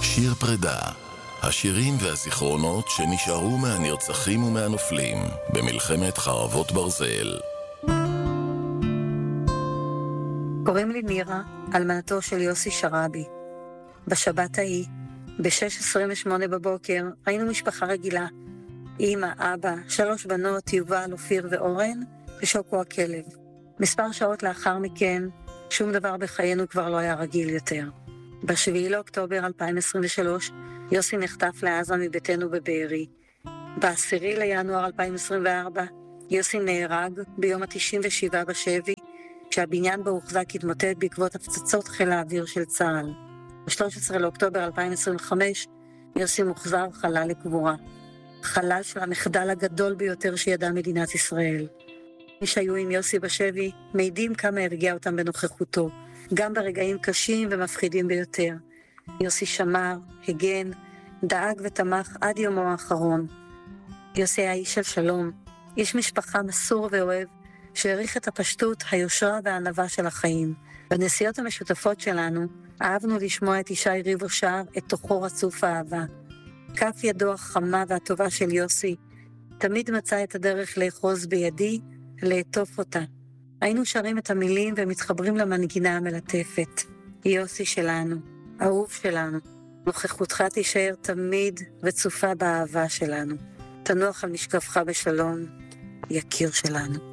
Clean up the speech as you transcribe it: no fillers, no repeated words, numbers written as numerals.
שיר פרידה, השירים והזיכרונות שנשארו מהנרצחים ומהנופלים במלחמת חרבות ברזל. קוראים לי נירה, אלמנתו של יוסי שרעבי. בשבת ההיא, ב-6:28 בבוקר, היינו משפחה רגילה. אמא, אבא, 3 בנות, יובל, אופיר ואורן, ושוקו הכלב. מספר שעות לאחר מכן, שום דבר בחיינו כבר לא היה רגיל יותר. ב-7 לאוקטובר 2023, יוסי נחטף לעזה מביתנו בבארי. ב-10 לינואר 2024, יוסי נהרג ביום ה-97 בשבי, כשהבניין בו הוחזק התמוטט בעקבות הפצצות חיל האוויר של צה"ל. ב-13 לאוקטובר 2025, יוסי מוחזר חלל לקבורה. חלל של המחדל הגדול ביותר שידעה מדינת ישראל. מי שהיו עם יוסי בשבי מעידים כמה הרגיע אותם בנוכחותו, גם ברגעים קשים ומפחידים ביותר. יוסי שמר, הגן, דאג ותמך עד יומו האחרון. יוסי היה איש של שלום, איש משפחה מסור ואוהב, שהעריך את הפשטות, היושרה והענווה של החיים. בנסיעות המשותפות שלנו, אהבנו לשמוע את ישי ריבו שר את תוכו רצוף האהבה. כף ידו החמה והטובה של יוסי תמיד מצא את הדרך לאחוז בידי, לעטוף אותה. היינו שרים את המילים ומתחברים למנגינה המלטפת. יוסי שלנו, אהוב שלנו, נוכחותך תישאר תמיד רצופה באהבה שלנו. תנוח על משכבך בשלום, יקיר שלנו.